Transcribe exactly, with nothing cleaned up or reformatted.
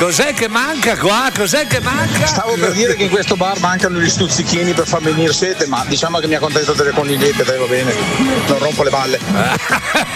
Cos'è che manca qua? Cos'è che manca? Stavo per dire che in questo bar mancano gli stuzzichini per far venire sete, ma diciamo che mi accontento delle conigliette, dai, va bene, non rompo le balle.